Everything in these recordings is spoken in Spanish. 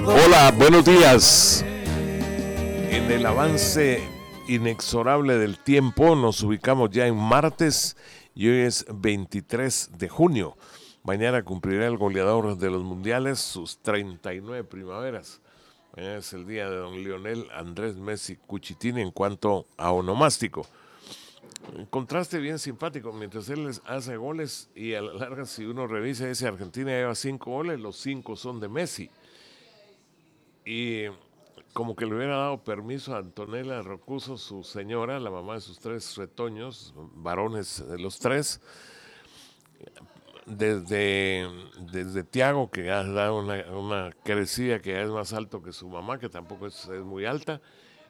Hola, buenos días. En el avance inexorable del tiempo nos ubicamos ya en martes y hoy es 23 de junio. Mañana cumplirá el goleador de los mundiales sus 39 primaveras. Mañana es el día de don Lionel Andrés Messi Cuchitini en cuanto a onomástico. Un contraste bien simpático, mientras él les hace goles y a la larga, si uno revisa ese Argentina lleva 5 goles, los 5 son de Messi. Y como que le hubiera dado permiso a Antonella Rocuso, su señora, la mamá de sus 3 retoños, varones de los 3, desde Tiago, que ha dado una crecida que ya es más alto que su mamá, que tampoco es muy alta,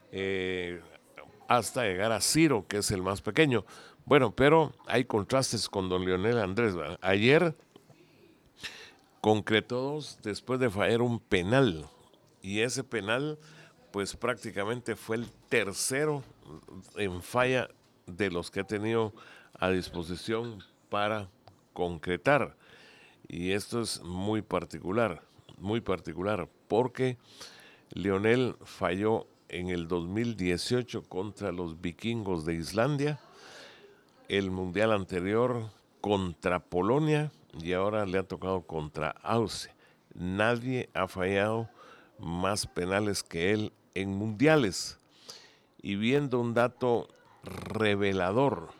hasta llegar a Ciro, que es el más pequeño. Bueno, pero hay contrastes con don Lionel Andrés, ¿verdad? Ayer concretó 2 después de fallar un penal, y ese penal pues prácticamente fue el tercero en falla de los que ha tenido a disposición para concretar. Y esto es muy particular, porque Lionel falló en el 2018 contra los vikingos de Islandia, el mundial anterior contra Polonia y ahora le ha tocado contra Austria. Nadie ha fallado más penales que él en mundiales. Y viendo un dato revelador,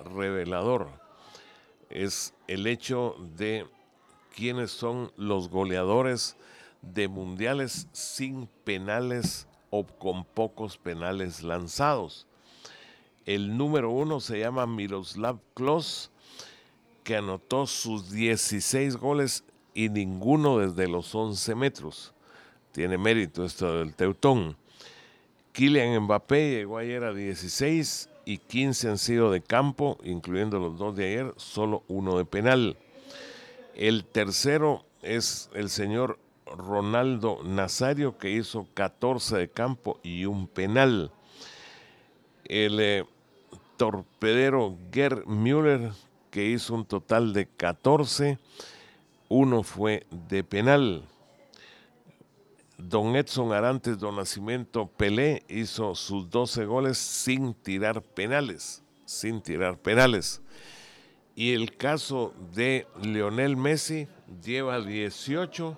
es el hecho de quiénes son los goleadores de mundiales sin penales o con pocos penales lanzados. El número 1 se llama Miroslav Klose, que anotó sus 16 goles y ninguno desde los 11 metros. Tiene mérito esto del teutón. Kylian Mbappé llegó ayer a 16 y 15 han sido de campo, incluyendo los 2 de ayer, solo 1 de penal. El tercero es el señor Ronaldo Nazario, que hizo 14 de campo y 1 penal. El torpedero Gerd Müller, que hizo un total de 14, 1 fue de penal. Don Edson Arantes do Nascimento Pelé hizo sus 12 goles sin tirar penales. Y el caso de Lionel Messi lleva 18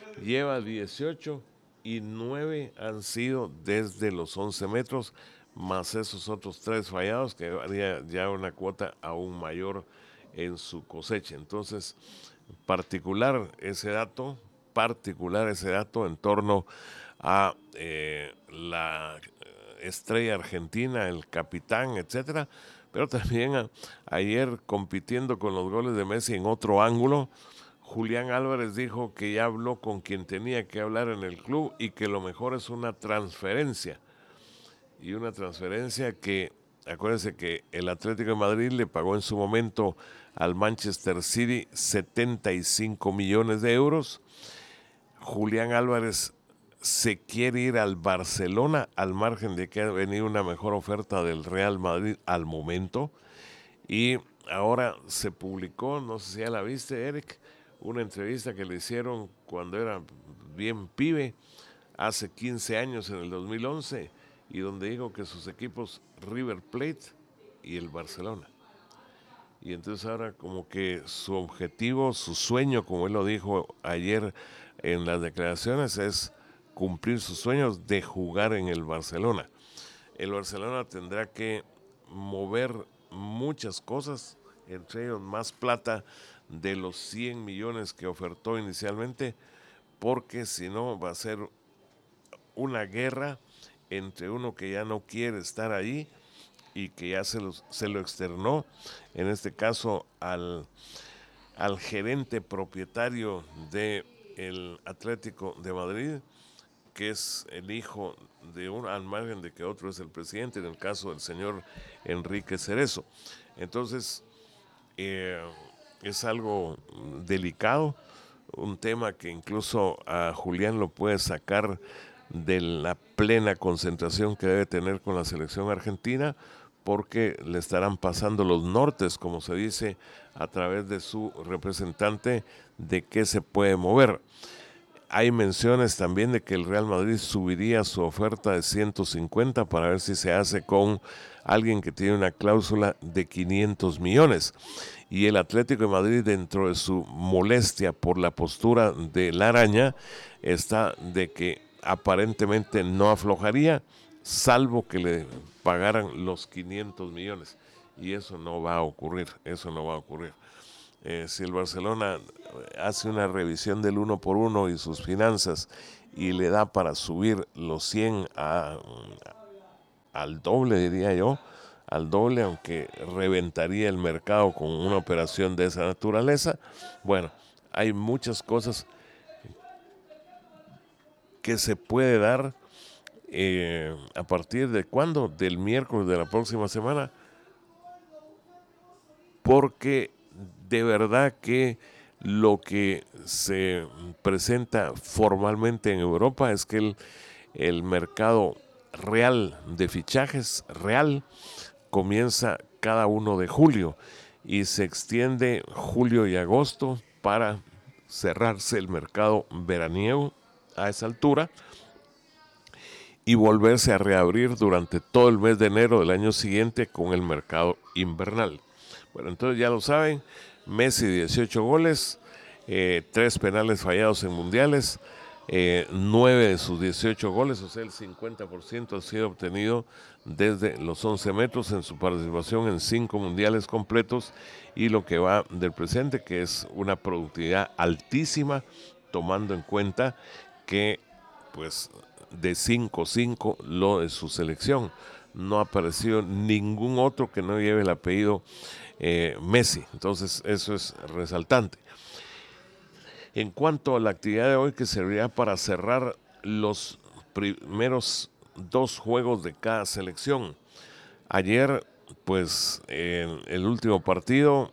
y 9 han sido desde los 11 metros, más esos otros 3 fallados, que haría ya una cuota aún mayor en su cosecha. Entonces, particular ese dato en torno a la estrella argentina, el capitán, etcétera. Pero también ayer, compitiendo con los goles de Messi en otro ángulo, Julián Álvarez dijo que ya habló con quien tenía que hablar en el club y que lo mejor es una transferencia. Y una transferencia que, acuérdense que el Atlético de Madrid le pagó en su momento al Manchester City 75 millones de euros. Julián Álvarez se quiere ir al Barcelona, al margen de que ha venido una mejor oferta del Real Madrid al momento. Y ahora se publicó, no sé si ya la viste, Eric, una entrevista que le hicieron cuando era bien pibe, hace 15 años, en el 2011, y donde dijo que sus equipos River Plate y el Barcelona. Y entonces ahora como que su objetivo, su sueño, como él lo dijo ayer en las declaraciones, es cumplir sus sueños de jugar en el Barcelona. El Barcelona tendrá que mover muchas cosas, entre ellos más plata de los 100 millones que ofertó inicialmente, porque si no va a ser una guerra entre uno que ya no quiere estar ahí y que ya se lo externó, en este caso al gerente propietario del Atlético de Madrid, que es el hijo de un, al margen de que otro es el presidente, en el caso del señor Enrique Cerezo. Entonces, es algo delicado, un tema que incluso a Julián lo puede sacar de la plena concentración que debe tener con la selección argentina, porque le estarán pasando los nortes, como se dice, a través de su representante, de qué se puede mover. Hay menciones también de que el Real Madrid subiría su oferta de 150 para ver si se hace con alguien que tiene una cláusula de 500 millones. Y el Atlético de Madrid, dentro de su molestia por la postura de la araña, está de que aparentemente no aflojaría, salvo que le pagaran los 500 millones. Y eso no va a ocurrir, eso no va a ocurrir. Si el Barcelona hace una revisión del uno por uno y sus finanzas y le da para subir los 100 al doble, diría yo, al doble, aunque reventaría el mercado con una operación de esa naturaleza, bueno, hay muchas cosas que se puede dar a partir de cuándo, del miércoles de la próxima semana, porque de verdad que lo que se presenta formalmente en Europa es que el mercado real de fichajes real comienza cada 1 de julio y se extiende julio y agosto para cerrarse el mercado veraniego a esa altura y volverse a reabrir durante todo el mes de enero del año siguiente con el mercado invernal. Bueno, entonces ya lo saben, Messi 18 goles, 3 penales fallados en mundiales, 9 de sus 18 goles, o sea el 50% ha sido obtenido desde los 11 metros en su participación en 5 mundiales completos y lo que va del presente, que es una productividad altísima, tomando en cuenta que pues de 5-5 lo de su selección. No ha aparecido ningún otro que no lleve el apellido Messi. Entonces eso es resaltante. En cuanto a la actividad de hoy, que servirá para cerrar los primeros 2 juegos de cada selección. Ayer, pues, el último partido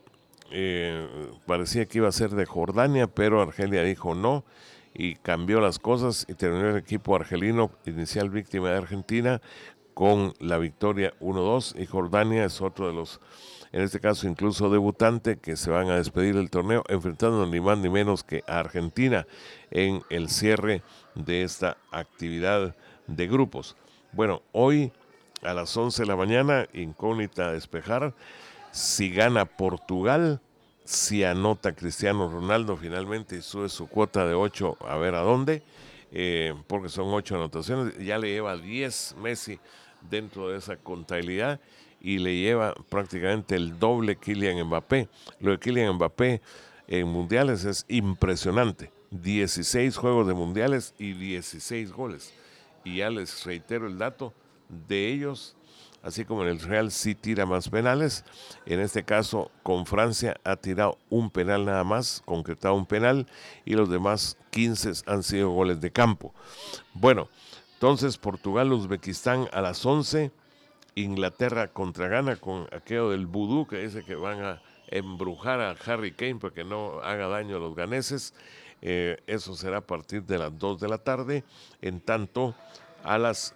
parecía que iba a ser de Jordania, pero Argelia dijo no y cambió las cosas y terminó el equipo argelino, inicial víctima de Argentina, con la victoria 1-2, y Jordania es otro de los, en este caso incluso debutante, que se van a despedir del torneo, enfrentando ni más ni menos que a Argentina en el cierre de esta actividad de grupos. Bueno, hoy a las 11 de la mañana, incógnita a despejar, si gana Portugal, si anota Cristiano Ronaldo finalmente y sube su cuota de 8 a ver a dónde, porque son 8 anotaciones, ya le lleva 10 Messi dentro de esa contabilidad y le lleva prácticamente el doble Kylian Mbappé. Lo de Kylian Mbappé en mundiales es impresionante, 16 juegos de mundiales y 16 goles. Y ya les reitero el dato, de ellos, así como en el Real sí tira más penales, en este caso con Francia ha tirado un penal nada más, concretado un penal, y los demás 15 han sido goles de campo. Bueno, entonces Portugal-Uzbekistán a las 11, Inglaterra contra Ghana con aquello del vudú que dice que van a embrujar a Harry Kane para que no haga daño a los ganeses. Eso será a partir de las 2 de la tarde. En tanto, a las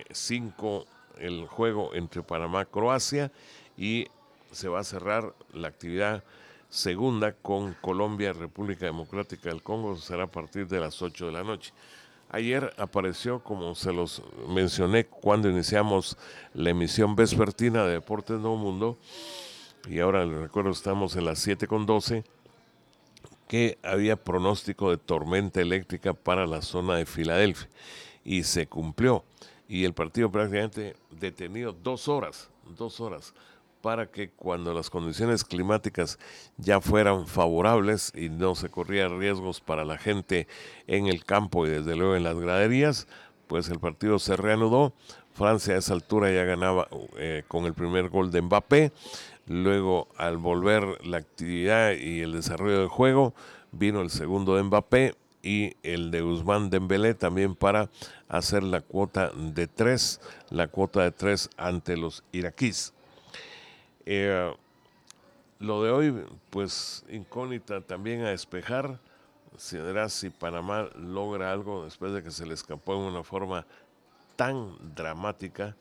5 el juego entre Panamá y Croacia, y se va a cerrar la actividad segunda con Colombia, República Democrática del Congo. Será a partir de las 8 de la noche. Ayer apareció, como se los mencioné cuando iniciamos la emisión vespertina de Deportes Nuevo Mundo, y ahora les recuerdo estamos en las 7:12, que había pronóstico de tormenta eléctrica para la zona de Filadelfia, y se cumplió, y el partido prácticamente detenido 2 horas, para que cuando las condiciones climáticas ya fueran favorables y no se corrían riesgos para la gente en el campo y desde luego en las graderías, pues el partido se reanudó. Francia a esa altura ya ganaba con el primer gol de Mbappé. Luego, al volver la actividad y el desarrollo del juego, vino el segundo de Mbappé y el de Ousmane Dembélé también para hacer la cuota de 3, ante los iraquíes. Lo de hoy, pues incógnita también a despejar. Será si Panamá logra algo después de que se le escapó en una forma tan dramática,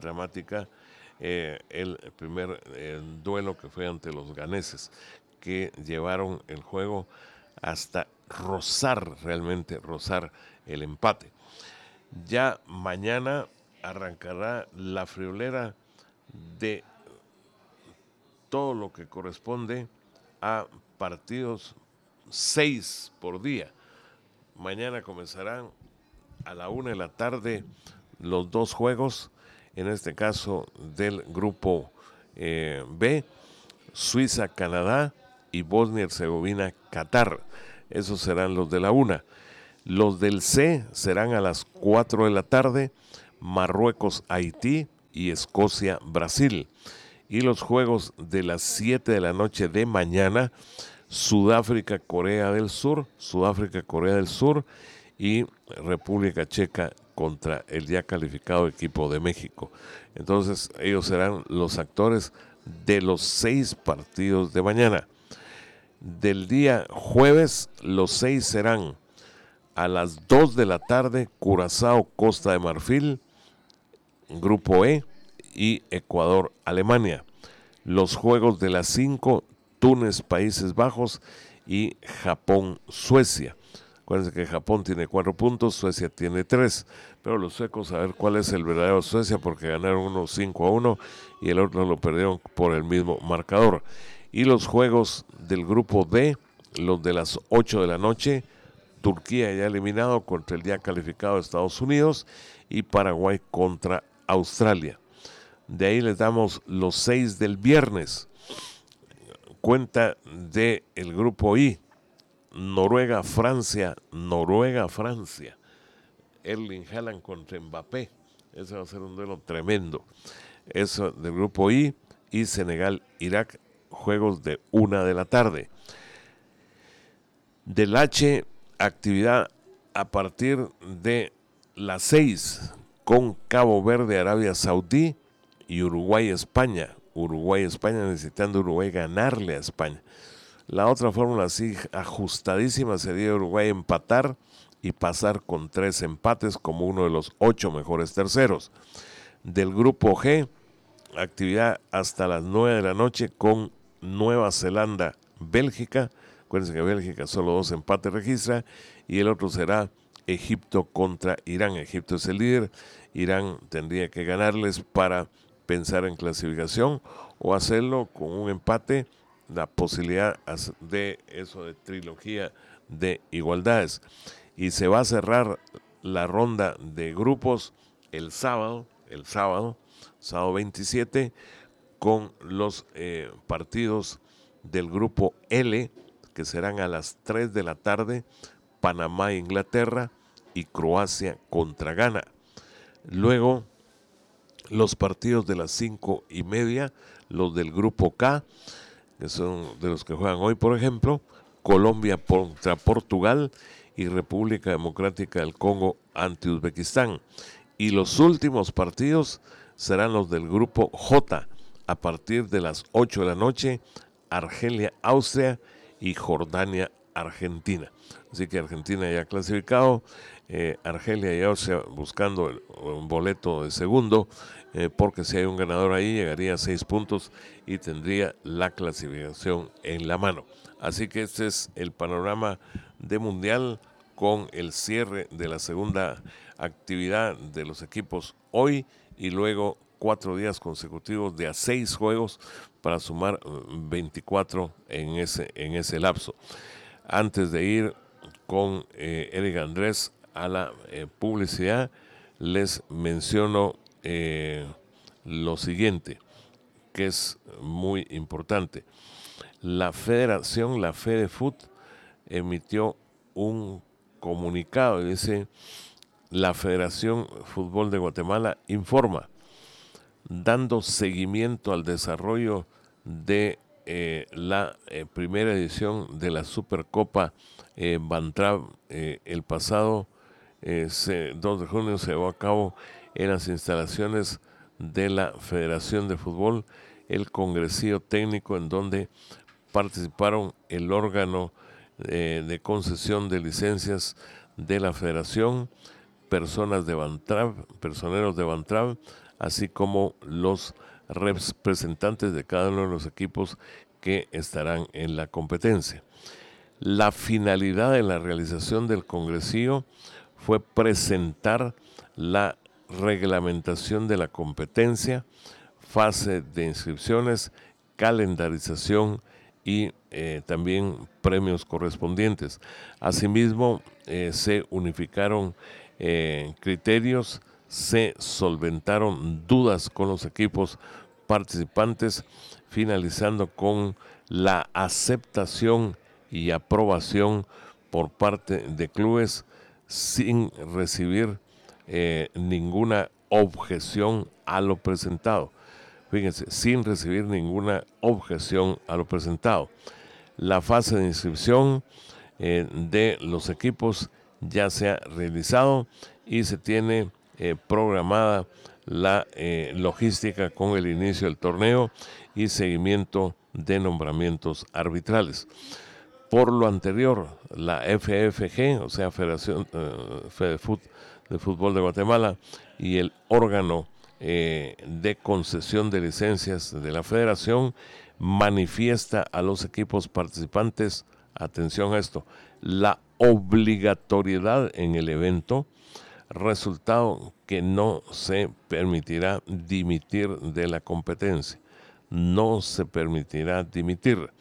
el primer duelo que fue ante los ganeses, que llevaron el juego hasta realmente rozar el empate. Ya mañana arrancará la friolera de todo lo que corresponde a partidos 6 por día. Mañana comenzarán a la 1 de la tarde los dos juegos, en este caso del grupo B, Suiza, Canadá y Bosnia y Herzegovina, Qatar. Esos serán los de la 1. Los del C serán a las 4 de la tarde, Marruecos, Haití y Escocia, Brasil. Y los juegos de las 7 de la noche de mañana, Sudáfrica, Corea del Sur y República Checa contra el ya calificado equipo de México. Entonces ellos serán los actores de los 6 partidos de mañana. Del día jueves, los 6 serán a las 2 de la tarde, Curazao, Costa de Marfil, Grupo E, y Ecuador, Alemania. Los juegos de las 5, Túnez, Países Bajos y Japón, Suecia. Acuérdense que Japón tiene 4 puntos, Suecia tiene 3, pero los suecos, a ver cuál es el verdadero Suecia, porque ganaron uno 5-1 y el otro lo perdieron por el mismo marcador. Y los juegos del grupo D, los de las 8 de la noche, Turquía ya eliminado contra el ya calificado de Estados Unidos y Paraguay contra Australia. De ahí les damos los 6 del viernes. Cuenta del grupo I, Noruega, Francia. Erling Haaland contra Mbappé. Ese va a ser un duelo tremendo. Eso del grupo I, y Senegal, Irak, juegos de 1 de la tarde. Del H, actividad a partir de las 6 con Cabo Verde, Arabia Saudí y Uruguay-España. Uruguay-España, necesitando Uruguay ganarle a España. La otra fórmula así ajustadísima sería Uruguay empatar y pasar con 3 empates como uno de los 8 mejores terceros. Del grupo G, actividad hasta las 9 de la noche con Nueva Zelanda, Bélgica. Acuérdense que Bélgica solo 2 empates registra, y el otro será Egipto contra Irán. Egipto es el líder, Irán tendría que ganarles para pensar en clasificación, o hacerlo con un empate, la posibilidad de eso de trilogía de igualdades. Y se va a cerrar la ronda de grupos el sábado 27, con los partidos del grupo L, que serán a las 3 de la tarde, Panamá, Inglaterra y Croacia contra Ghana. Luego, los partidos de las 5:30, los del grupo K, que son de los que juegan hoy, por ejemplo, Colombia contra Portugal y República Democrática del Congo ante Uzbekistán. Y los últimos partidos serán los del grupo J, a partir de las 8 de la noche, Argelia, Austria y Jordania, Argentina. Así que Argentina ya clasificado, Argelia y Austria buscando un boleto de segundo, porque si hay un ganador ahí llegaría a 6 puntos y tendría la clasificación en la mano. Así que este es el panorama de Mundial, con el cierre de la segunda actividad de los equipos hoy, y luego 4 días consecutivos de a 6 juegos para sumar 24 en ese lapso. Antes de ir con Eric Andrés a la publicidad, les menciono lo siguiente, que es muy importante. La federación, la FEDEFUT, emitió un comunicado y dice: la Federación Fútbol de Guatemala informa, dando seguimiento al desarrollo de la primera edición de la Supercopa Bantrab. El pasado 2 de junio se llevó a cabo en las instalaciones de la Federación de Fútbol el congresillo técnico, en donde participaron el órgano de concesión de licencias de la Federación, personeros de Bantrab, así como los representantes de cada uno de los equipos que estarán en la competencia. La finalidad de la realización del congresillo fue presentar la reglamentación de la competencia, fase de inscripciones, calendarización y también premios correspondientes. Asimismo, se unificaron criterios, se solventaron dudas con los equipos participantes, finalizando con la aceptación y aprobación por parte de clubes sin recibir ninguna objeción a lo presentado. Fíjense, sin recibir ninguna objeción a lo presentado. La fase de inscripción de los equipos ya se ha realizado y se tiene programada la logística con el inicio del torneo y seguimiento de nombramientos arbitrales. Por lo anterior, la FFG, o sea, Federación de Fútbol de Guatemala, y el órgano de concesión de licencias de la Federación manifiesta a los equipos participantes, atención a esto, la obligatoriedad en el evento, resultado que no se permitirá dimitir de la competencia. No se permitirá dimitir.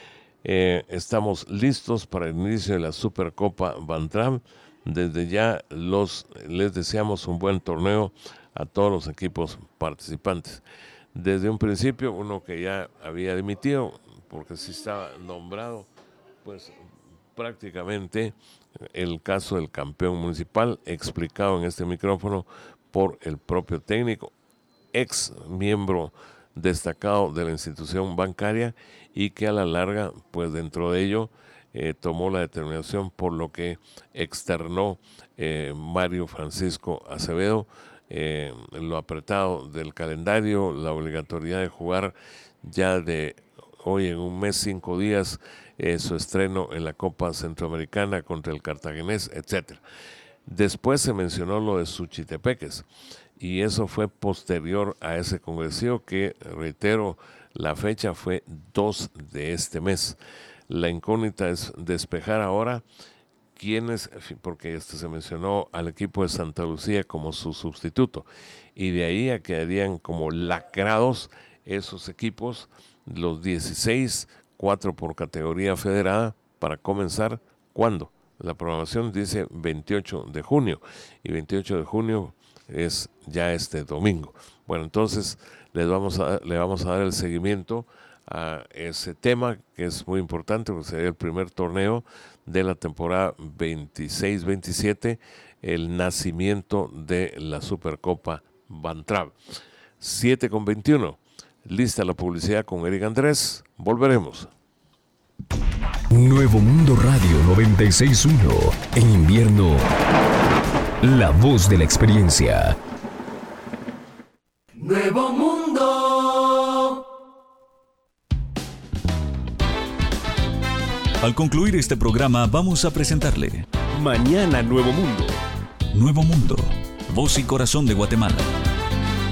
Estamos listos para el inicio de la Supercopa Van Trapp. Desde ya les deseamos un buen torneo a todos los equipos participantes. Desde un principio, uno que ya había dimitido, porque sí estaba nombrado, pues prácticamente el caso del campeón municipal, explicado en este micrófono por el propio técnico, ex miembro destacado de la institución bancaria, y que a la larga, pues dentro de ello, tomó la determinación, por lo que externó Mario Francisco Acevedo, lo apretado del calendario, la obligatoriedad de jugar ya de hoy en un mes, 5 días, su estreno en la Copa Centroamericana contra el Cartaginés, etc. Después se mencionó lo de Suchitepeques, y eso fue posterior a ese congresillo que, reitero, la fecha fue 2 de este mes. La incógnita es despejar ahora quiénes, porque se mencionó al equipo de Santa Lucía como su sustituto, y de ahí ya quedarían como lacrados esos equipos, los 16, 4 por categoría federada, para comenzar, ¿cuándo? La programación dice 28 de junio, y 28 de junio es ya este domingo. Bueno, entonces le vamos a dar el seguimiento a ese tema, que es muy importante, porque sería el primer torneo de la temporada 26-27, el nacimiento de la Supercopa Van Trapp. 7:21. Lista la publicidad con Eric Andrés. Volveremos. Nuevo Mundo Radio 96.1. En invierno, la voz de la experiencia. Nuevo Mundo. Al concluir este programa vamos a presentarle Mañana Nuevo Mundo. Nuevo Mundo, voz y corazón de Guatemala.